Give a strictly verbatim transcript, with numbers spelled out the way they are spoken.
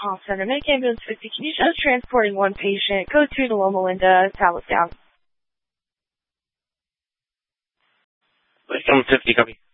Call center, make ambulance fifty. Can you just transporting one patient? Go to the Loma Linda, Talbot down. Ambulance fifty, copy.